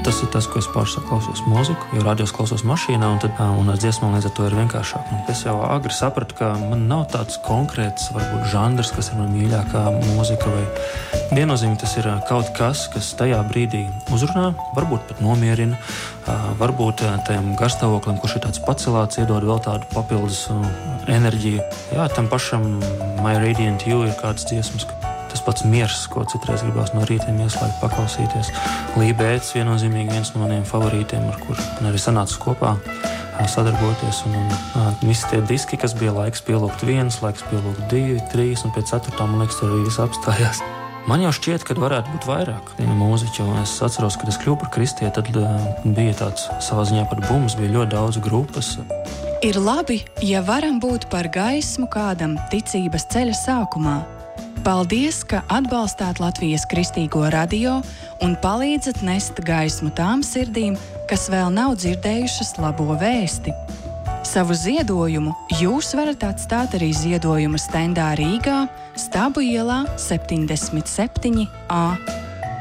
Tas ir tas, ko es pašs klausos mūziku, jo radios klausos mašīnā, un ar dziesmām līdz ar to ir vienkāršāk. Un es jau agri sapratu, ka man nav tāds konkrēts, varbūt, žanrs, kas ir man mīļākā mūzika, vai viennozīmīgi tas ir kaut kas, kas tajā brīdī uzrunā, varbūt pat nomierina, varbūt tajam garstāvoklim, kurš ir tāds pacelāts, iedod vēl tādu papildus enerģiju. Jā, tam pašam My Radiant You ir kāds dziesmas, tas pats miers, ko citreiz gribās no rītiem ieslēgt, paklausīties. Lībēts viennozīmīgi viens no maniem favorītiem, ar kuru man arī sanāca kopā sadarboties. Un visi tie diski, kas bija laiks pielūgt 1, laiks pielūgt 2, 3, un pēc 4, man liekas, tur arī viss apstājās. Man jau šķiet, ka varētu būt vairāk mūziķi, jo es atceros, kad es kļuvu par kristieti, tad bija tāds savā ziņā pat bums, bija ļoti daudz grupas. Ir labi, ja varam būt par gaismu kādam ticības ceļa sākumā. Paldies, ka atbalstāt Latvijas Kristīgo radio un palīdzat nest gaismu tām sirdīm, kas vēl nav dzirdējušas labo vēsti. Savu ziedojumu jūs varat atstāt arī ziedojuma stendā Rīgā, Stabu ielā 77A.